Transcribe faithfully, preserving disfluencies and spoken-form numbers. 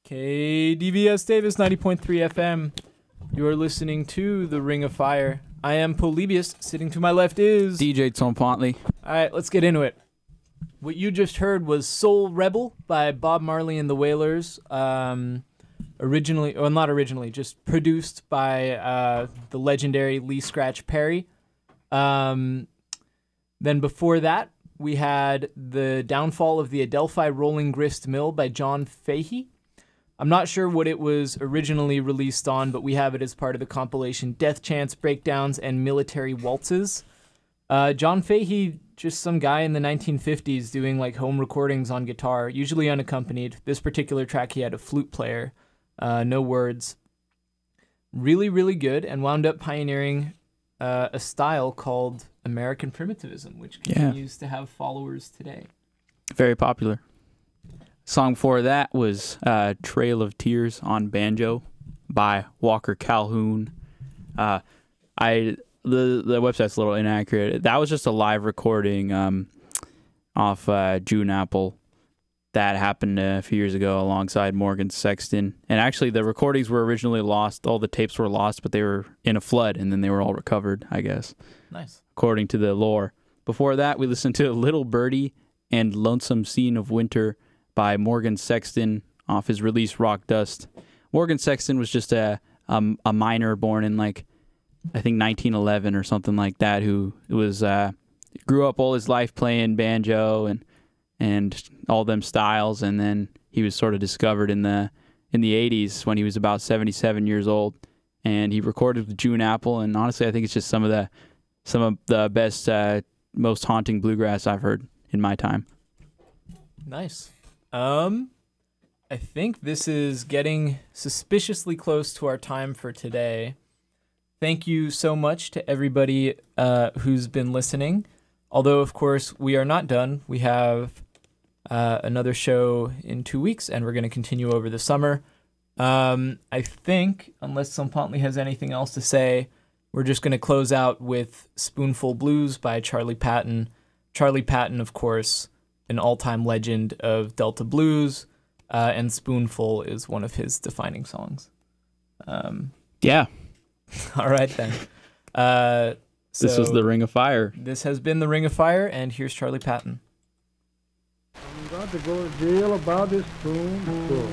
K D V S Davis, ninety point three F M. You are listening to The Ring of Fire. I am Polybius. Sitting to my left is... D J Tom Pontley. All right, let's get into it. What you just heard was Soul Rebel by Bob Marley and the Wailers. Um, originally, or not originally, just produced by uh, the legendary Lee Scratch Perry. Um, then before that, we had The Downfall of the Adelphi Rolling Grist Mill by John Fahey. I'm not sure what it was originally released on, but we have it as part of the compilation Death Chants, Breakdowns, and Military Waltzes. Uh, John Fahey, just some guy in the nineteen fifties doing like home recordings on guitar, usually unaccompanied. This particular track, he had a flute player, uh, no words. Really, really good, and wound up pioneering uh, a style called American Primitivism, which continues yeah. to have followers today. Very popular. Song before that was uh, Trail of Tears on Banjo by Walker Calhoun. Uh, I the the website's a little inaccurate. That was just a live recording um, off uh, June Apple that happened a few years ago alongside Morgan Sexton. And actually, the recordings were originally lost. All the tapes were lost, but they were in a flood, and then they were all recovered, I guess. Nice. According to the lore. Before that, we listened to Little Birdie and Lonesome Scene of Winter by Morgan Sexton off his release Rock Dust. Morgan Sexton was just a um, a miner born in like I think nineteen eleven or something like that, who was uh, grew up all his life playing banjo and and all them styles, and then he was sort of discovered in the in the eighties when he was about seventy-seven years old, and he recorded with June Apple. And honestly, I think it's just some of the some of the best, uh, most haunting bluegrass I've heard in my time. Nice. Um, I think this is getting suspiciously close to our time for today. Thank you so much to everybody uh, who's been listening. Although, of course, we are not done. We have uh, another show in two weeks, and we're going to continue over the summer. Um, I think, unless Sompantli has anything else to say, we're just going to close out with Spoonful Blues by Charlie Patton. Charlie Patton, of course, an all-time legend of Delta blues, uh, and Spoonful is one of his defining songs. Um, yeah. All right, then. Uh, so this was The Ring of Fire. This has been The Ring of Fire, and here's Charlie Patton. I'm about to go to jail about this spoonful.